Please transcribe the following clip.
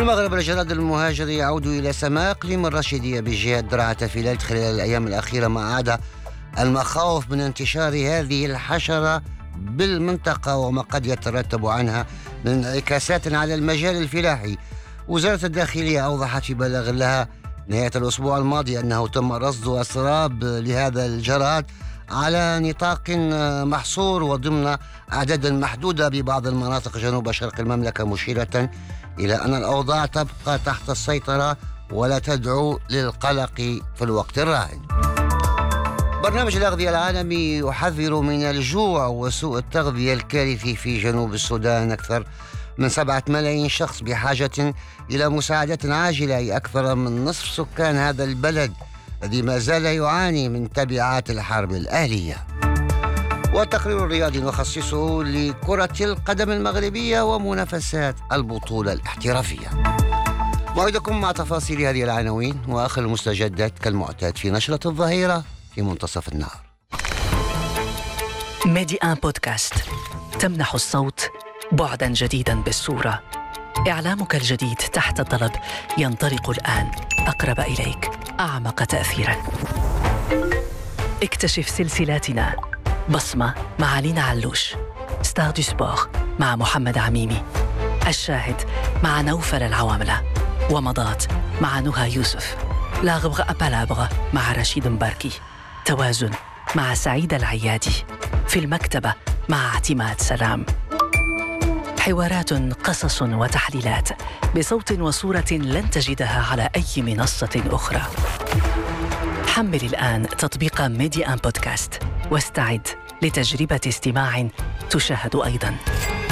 المغرب الجراد المهاجر يعود إلى سماء إقليم الرشيدية بجهة درعا تافيلات خلال الأيام الأخيرة، ما عاد المخاوف من انتشار هذه الحشرة بالمنطقة وما قد يترتب عنها من انعكاسات على المجال الفلاحي. وزارة الداخلية أوضحت في بلاغ لها نهاية الأسبوع الماضي أنه تم رصد أسراب لهذا الجراد على نطاق محصور وضمن أعداد محدودة ببعض المناطق جنوب شرق المملكة، مشيرة إلى أن الأوضاع تبقى تحت السيطرة ولا تدعو للقلق في الوقت الراهن. برنامج الأغذية العالمي يحذر من الجوع وسوء التغذية الكارثي في جنوب السودان. أكثر من 7 ملايين شخص بحاجة إلى مساعدات عاجلة، أي أكثر من نصف سكان هذا البلد الذي ما زال يعاني من تبعات الحرب الأهلية. وتقرير رياضي نخصصه لكرة القدم المغربية ومنافسات البطولة الاحترافية. موعدكم مع تفاصيل هذه العناوين وآخر المستجدات كالمعتاد في نشرة الظهيرة في منتصف النهار. ميدي آن بودكاست تمنح الصوت بعداً جديداً بالصورة. إعلامك الجديد تحت الطلب ينطلق الآن، أقرب إليك، أعمق تأثيراً. اكتشف سلسلاتنا: بصمة مع لينا علوش، ستار دو سبور مع محمد عميمي، الشاهد مع نوفل العواملة، ومضات مع نهى يوسف، لا غبغة أبالابغة مع رشيد مباركي، توازن مع سعيد العيادي، في المكتبة مع اعتماد سلام. حوارات، قصص وتحليلات بصوت وصورة لن تجدها على أي منصة أخرى. حمل الآن تطبيق ميدي آن بودكاست واستعد لتجربة استماع تشاهد أيضاً.